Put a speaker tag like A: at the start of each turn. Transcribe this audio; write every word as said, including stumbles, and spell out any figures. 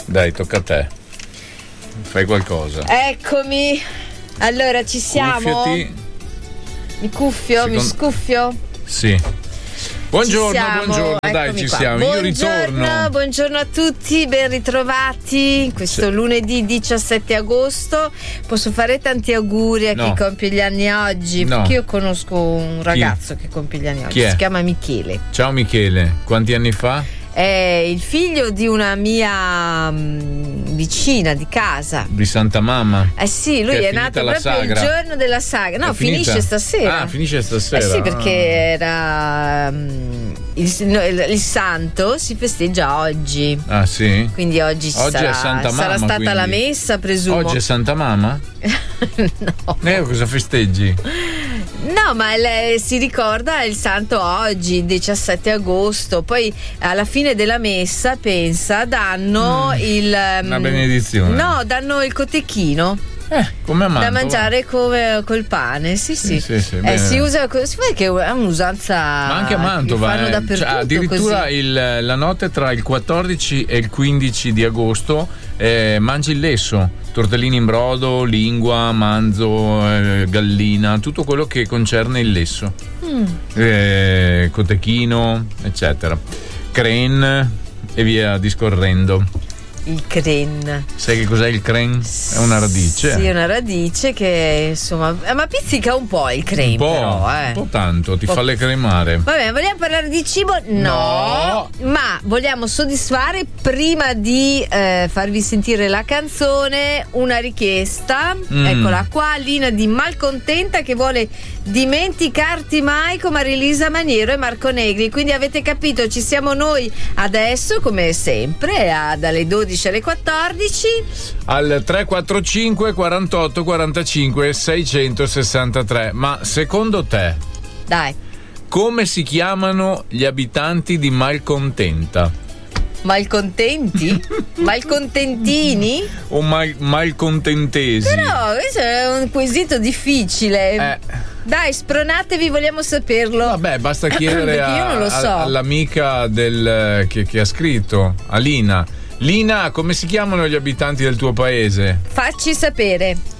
A: Dai, tocca a te. Fai qualcosa.
B: Eccomi. Allora, ci siamo?
A: Cuffiati.
B: Mi cuffio?
A: Secondo...
B: Mi scuffio?
A: Sì. Buongiorno, buongiorno, dai, ci
B: qua.
A: siamo.
B: Buongiorno,
A: Io ritorno.
B: Buongiorno a tutti, ben ritrovati. Questo
A: Sì.
B: lunedì diciassette agosto. Posso fare tanti auguri a
A: No.
B: chi compie gli anni oggi?
A: No.
B: Perché io conosco un ragazzo che compie gli anni oggi.
A: Chi è?
B: Si chiama Michele.
A: Ciao Michele, quanti anni fa?
B: È il figlio di una mia mh, vicina di casa.
A: Di Santa Mamma.
B: Eh sì, lui
A: Che è
B: è, nato
A: finita la
B: proprio
A: sagra.
B: il giorno della sagra. No,
A: È finita?
B: finisce stasera.
A: Ah, finisce stasera.
B: Eh sì, perché
A: Ah.
B: era um, il, no, il, il santo si festeggia oggi.
A: Ah, sì?
B: Quindi oggi, ci
A: Oggi
B: sarà,
A: è Santa
B: sarà
A: Mamma,
B: stata
A: quindi.
B: la messa, presumo.
A: Oggi è Santa Mamma?
B: No.
A: Eh, cosa festeggi?
B: No, ma il- si ricorda il santo oggi, diciassette agosto. Poi alla fine della messa, pensa, danno il
A: Una
B: um,
A: benedizione.
B: No, danno il cotechino.
A: Eh, come a
B: Da
A: Mantova.
B: mangiare come col pane, sì, sì.
A: Sì, sì, sì,
B: eh,
A: bene.
B: si usa, si vede che è un'usanza.
A: Ma anche a Mantova,
B: che fanno
A: eh.
B: dappertutto,
A: Cioè, addirittura
B: così.
A: il, la notte tra il quattordici e il quindici di agosto eh, mangi il lesso, tortellini in brodo, lingua, manzo, eh, gallina, tutto quello che concerne il lesso,
B: Mm.
A: eh, cotechino, eccetera, crane e via discorrendo.
B: Il cren.
A: Sai che cos'è il crane? È una radice.
B: Sì, è una radice che insomma. eh, Ma pizzica un po' il crane,
A: un po',
B: però, eh.
A: un po' tanto, ti
B: Un po'.
A: fa le cremare.
B: Va bene, vogliamo parlare di cibo? No,
A: No.
B: ma vogliamo soddisfare prima di eh, farvi sentire la canzone una richiesta.
A: Mm.
B: Eccola qua, Lina di Malcontenta che vuole Dimenticarti mai con Marilisa Maniero e Marco Negri. Quindi avete capito, ci siamo noi adesso come sempre a, dalle dodici alle quattordici.
A: Al tre quattro cinque quarantotto quarantacinque seicentosessantatré. Ma secondo te
B: Dai,
A: come si chiamano gli abitanti di Malcontenta?
B: malcontenti? Malcontentini?
A: O mal- malcontentesi?
B: Però questo è un quesito difficile.
A: Eh.
B: Dai, spronatevi, vogliamo saperlo.
A: Vabbè, basta chiedere
B: Perché io
A: a-
B: non lo so.
A: a- all'amica del, che, che ha scritto, a Lina. Lina, come si chiamano gli abitanti del tuo paese?
B: Facci sapere.